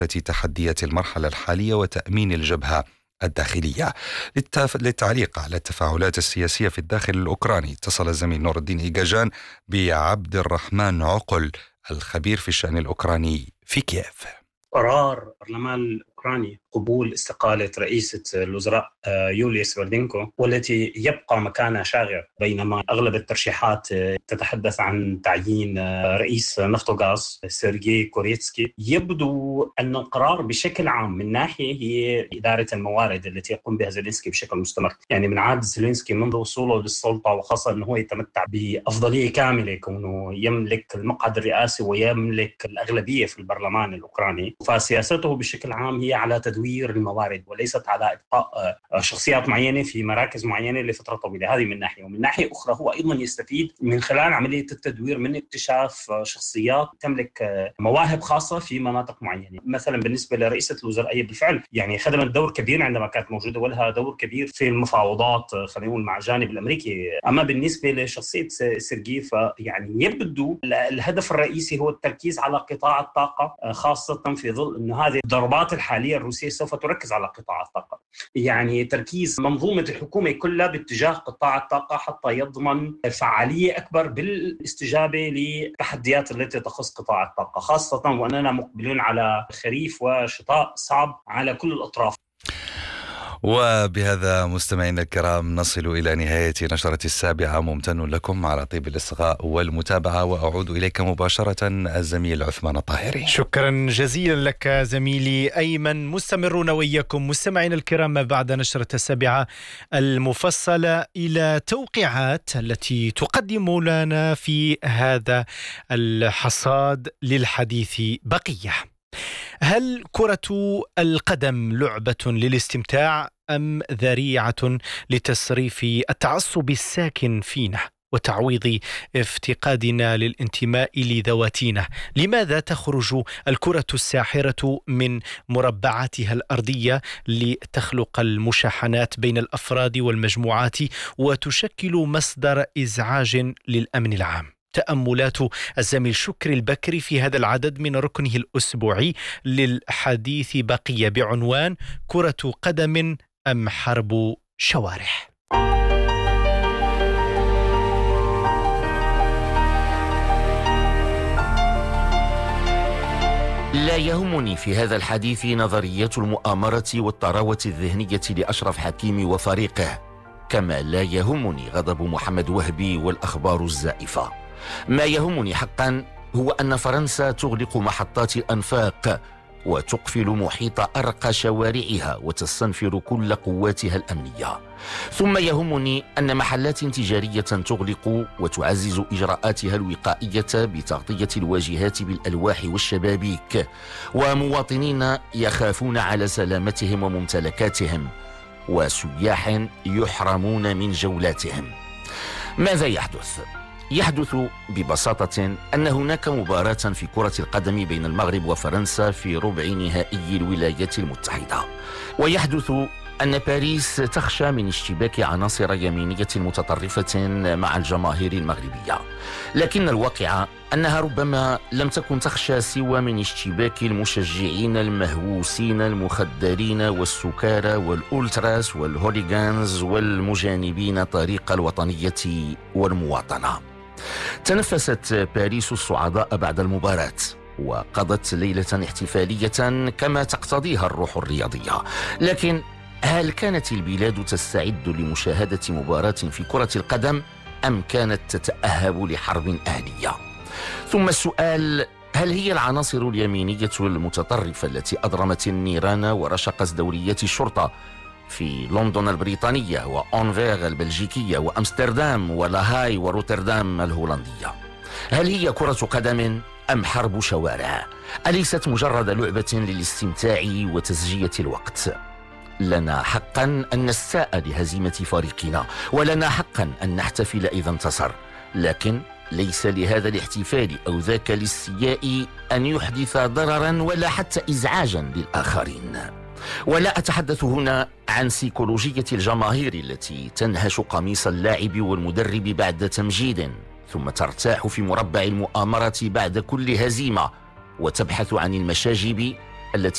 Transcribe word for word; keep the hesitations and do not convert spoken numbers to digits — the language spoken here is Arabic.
تحديات المرحلة الحالية وتأمين الجبهة الداخلية. للتعليق على التفاعلات السياسية في الداخل الأوكراني اتصل الزميل نور الدين إيجاجان بعبد الرحمن عقل الخبير في الشأن الأوكراني في كييف. قرار البرلمان الأوكراني قبول استقالة رئيسة الوزراء يوليا سفيردينكو والتي يبقى مكانها شاغر، بينما أغلب الترشيحات تتحدث عن تعيين رئيس نفطوغاز سيرجي كوريتسكي. يبدو أن القرار بشكل عام من ناحية هي إدارة الموارد التي يقوم بها زيلينسكي بشكل مستمر، يعني من عهد زيلينسكي منذ وصوله للسلطة، وخاصة أنه هو يتمتع بأفضلية كاملة كونه يملك المقعد الرئاسي ويملك الأغلبية في البرلمان الأوكراني، فسياسته بشكل عام هي على تدوير الموارد وليست على إبقاء شخصيات معينة في مراكز معينة لفترة طويلة. هذه من ناحية، ومن ناحية أخرى هو أيضا يستفيد من خلال عملية التدوير من اكتشاف شخصيات تملك مواهب خاصة في مناطق معينة. مثلا بالنسبة لرئيسة الوزراء هي بالفعل يعني خدمت دور كبير عندما كانت موجودة، ولها دور كبير في المفاوضات خلينا نقول مع الجانب الأمريكي. أما بالنسبة لشخصية سيرجي فيعني يبدو الهدف الرئيسي هو التركيز على قطاع الطاقة، خاصة في ظل أن هذه الضربات الحالية الروسية سوف تركز على قطاع الطاقة، يعني تركيز منظومة الحكومة كلها باتجاه قطاع الطاقة حتى يضمن فعالية أكبر بالاستجابة للتحديات التي تخص قطاع الطاقة، خاصة وأننا مقبلين على خريف وشتاء صعب على كل الأطراف. وبهذا مستمعينا الكرام نصل إلى نهاية نشرة السابعة. ممتن لكم على طيب الإصغاء والمتابعة، وأعود إليك مباشرة الزميل عثمان الطاهري. شكرا جزيلا لك زميلي أيمن. مستمرون وإياكم مستمعين الكرام بعد نشرة السابعة المفصلة إلى توقيعات التي تقدم لنا في هذا الحصاد للحديث بقية. هل كرة القدم لعبة للاستمتاع أم ذريعة لتصريف التعصب الساكن فينا وتعويض افتقادنا للانتماء لذواتنا؟ لماذا تخرج الكرة الساحرة من مربعاتها الأرضية لتخلق المشاحنات بين الأفراد والمجموعات وتشكل مصدر إزعاج للأمن العام؟ تأملات الزميل شكري البكري في هذا العدد من ركنه الأسبوعي للحديث بقية بعنوان كرة قدم أم حرب شوارع. لا يهمني في هذا الحديث نظريات المؤامرة والطراوة الذهنية لأشرف حكيمي وفريقه، كما لا يهمني غضب محمد وهبي والأخبار الزائفة. ما يهمني حقا هو أن فرنسا تغلق محطات الأنفاق وتقفل محيط أرقى شوارعها وتستنفر كل قواتها الأمنية. ثم يهمني أن محلات تجارية تغلق وتعزز إجراءاتها الوقائية بتغطية الواجهات بالألواح والشبابيك، ومواطنين يخافون على سلامتهم وممتلكاتهم، وسياح يحرمون من جولاتهم. ماذا يحدث؟ يحدث ببساطة أن هناك مباراة في كرة القدم بين المغرب وفرنسا في ربع نهائي الولايات المتحدة، ويحدث أن باريس تخشى من اشتباك عناصر يمينية متطرفة مع الجماهير المغربية، لكن الواقع أنها ربما لم تكن تخشى سوى من اشتباك المشجعين المهووسين المخدرين والسكارى والأولتراس والهوليغانز والمجانبين طريق الوطنية والمواطنة. تنفست باريس الصعداء بعد المباراة وقضت ليلة احتفالية كما تقتضيها الروح الرياضية، لكن هل كانت البلاد تستعد لمشاهدة مباراة في كرة القدم أم كانت تتأهب لحرب أهلية؟ ثم السؤال: هل هي العناصر اليمينية المتطرفة التي أضرمت النيران ورشقت دوريات الشرطة في لندن البريطانية وأنفير البلجيكية وأمستردام ولاهاي وروتردام الهولندية، هل هي كرة قدم أم حرب شوارع؟ أليست مجرد لعبة للاستمتاع وتسجية الوقت؟ لنا حقا أن نستاء لهزيمة فريقنا، ولنا حقا أن نحتفل إذا انتصر، لكن ليس لهذا الاحتفال أو ذاك الاستياء أن يحدث ضررا ولا حتى إزعاجا للآخرين. ولا أتحدث هنا عن سيكولوجية الجماهير التي تنهش قميص اللاعب والمدرب بعد تمجيد، ثم ترتاح في مربع المؤامرة بعد كل هزيمة وتبحث عن المشاجب